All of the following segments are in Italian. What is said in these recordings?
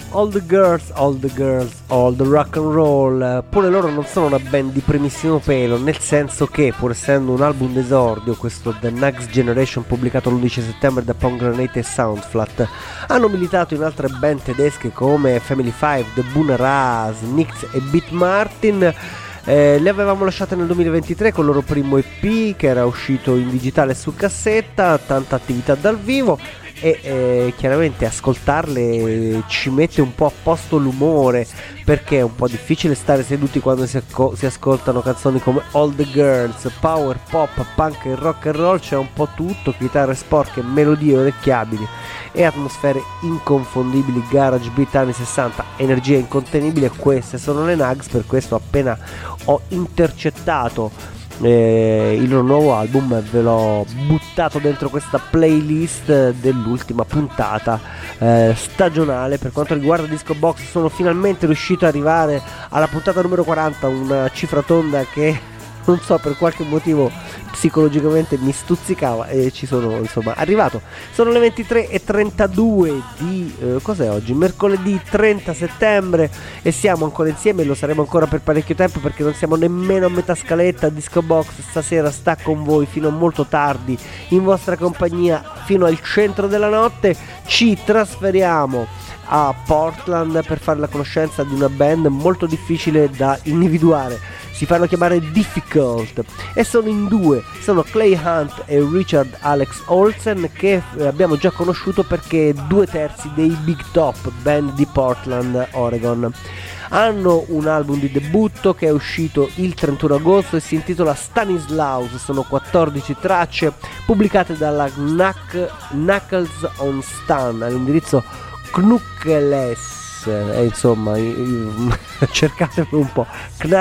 All the girls, all the rock and roll. Pure loro non sono una band di primissimo pelo, nel senso che, pur essendo un album d'esordio, questo The Next Generation pubblicato l'11 settembre da Pomegranate e Soundflat, hanno militato in altre band tedesche come Family Five, The Buna Ras, Nix e Beat Martin. Le avevamo lasciate nel 2023 con il loro primo EP che era uscito in digitale su cassetta, tanta attività dal vivo e chiaramente ascoltarle ci mette un po' a posto l'umore, perché è un po' difficile stare seduti quando si ascoltano canzoni come All the Girls, power, pop, punk e rock and roll. C'è un po' tutto, chitarre sporche, melodie orecchiabili e atmosfere inconfondibili, garage beat anni 60, energia incontenibile. Queste sono le Nugs, per questo appena ho intercettato il loro nuovo album ve l'ho buttato dentro questa playlist dell'ultima puntata stagionale. Per quanto riguarda Disco Box, sono finalmente riuscito ad arrivare alla puntata numero 40, una cifra tonda che non so, per qualche motivo psicologicamente mi stuzzicava e ci sono insomma arrivato. Sono le 23:32 di cos'è oggi? Mercoledì 30 settembre e siamo ancora insieme e lo saremo ancora per parecchio tempo, perché non siamo nemmeno a metà scaletta. Disco Box stasera sta con voi fino a molto tardi, in vostra compagnia fino al centro della notte. Ci trasferiamo a Portland per fare la conoscenza di una band molto difficile da individuare. Si fanno chiamare Difficult e sono in due, sono Clay Hunt e Richard Alex Olsen, che abbiamo già conosciuto perché 2/3 dei Big Top, band di Portland, Oregon. Hanno un album di debutto che è uscito il 31 agosto e si intitola Stanislaus. Sono 14 tracce pubblicate dalla Knuckles on Stan all'indirizzo Knuckles, insomma cercatelo un po',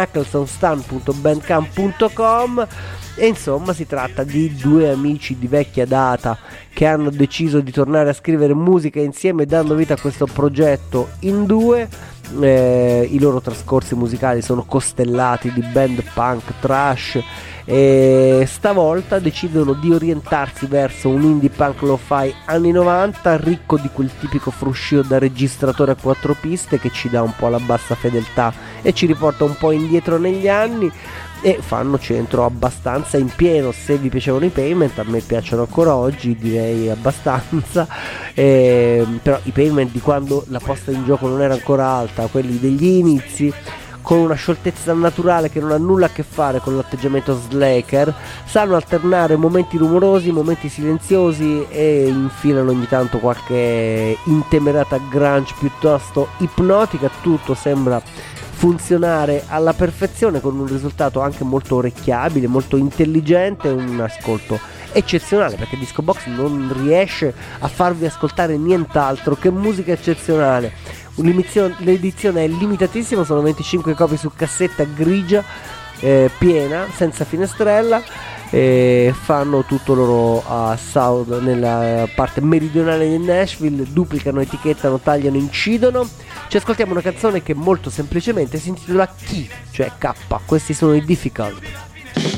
knucklesonstan.bandcamp.com. e insomma si tratta di due amici di vecchia data che hanno deciso di tornare a scrivere musica insieme, dando vita a questo progetto in due. I loro trascorsi musicali sono costellati di band punk, thrash, e stavolta decidono di orientarsi verso un indie punk lo-fi anni 90, ricco di quel tipico fruscio da registratore a 4 piste che ci dà un po' la bassa fedeltà e ci riporta un po' indietro negli anni, e fanno centro abbastanza in pieno. Se vi piacevano i Pavement, a me piacciono ancora oggi, direi abbastanza, però i Pavement di quando la posta in gioco non era ancora alta, quelli degli inizi, con una scioltezza naturale che non ha nulla a che fare con l'atteggiamento slacker, sanno alternare momenti rumorosi, momenti silenziosi e infilano ogni tanto qualche intemerata grunge piuttosto ipnotica. Tutto sembra funzionare alla perfezione, con un risultato anche molto orecchiabile, molto intelligente, un ascolto eccezionale, perché Disco Box non riesce a farvi ascoltare nient'altro che musica eccezionale. L'edizione è limitatissima, sono 25 copie su cassetta grigia, piena, senza finestrella. Fanno tutto loro a South, nella parte meridionale di Nashville, duplicano, etichettano, tagliano, incidono. Ci ascoltiamo una canzone che molto semplicemente si intitola Key, cioè K. Questi sono i Difficult.